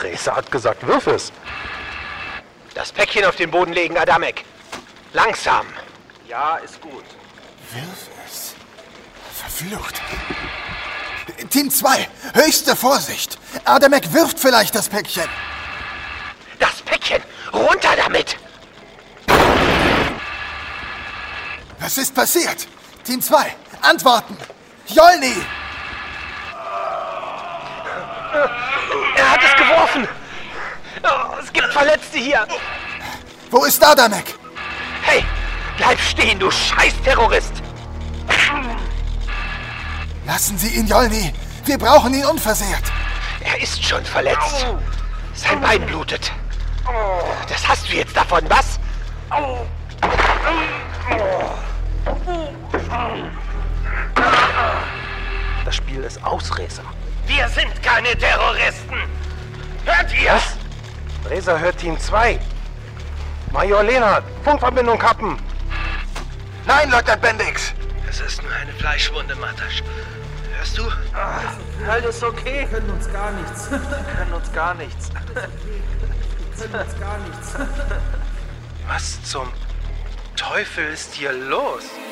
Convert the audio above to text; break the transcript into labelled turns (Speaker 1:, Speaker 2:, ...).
Speaker 1: Reza hat gesagt, wirf es.
Speaker 2: Das Päckchen auf den Boden legen, Adamek. Langsam.
Speaker 3: Ja, ist gut.
Speaker 4: Wirf es. Verflucht. Team 2, höchste Vorsicht. Adamek wirft vielleicht das Päckchen.
Speaker 2: Das Päckchen! Runter damit!
Speaker 4: Was ist passiert? Team 2, antworten. Jolny!
Speaker 2: Er hat es geworfen! Oh, es gibt Verletzte hier!
Speaker 4: Wo ist Adamek?
Speaker 2: Hey, bleib stehen, du Scheiß-Terrorist!
Speaker 4: Lassen Sie ihn, Jolny. Wir brauchen ihn unversehrt.
Speaker 2: Er ist schon verletzt. Sein Bein blutet. Das hast du jetzt davon, was?
Speaker 1: Das Spiel ist aus, Reza.
Speaker 3: Wir sind keine Terroristen! Hört ihr?
Speaker 1: Was? Reza hört Team 2. Major Lenhardt, Funkverbindung kappen.
Speaker 4: Nein, Leutnant Bendix.
Speaker 2: Es ist nur eine Fleischwunde, Matasch. Hörst du?
Speaker 3: Alles okay.
Speaker 5: Wir können uns gar nichts.
Speaker 3: Können uns gar nichts.
Speaker 5: Wir können uns gar nichts.
Speaker 1: Was zum Teufel ist hier los?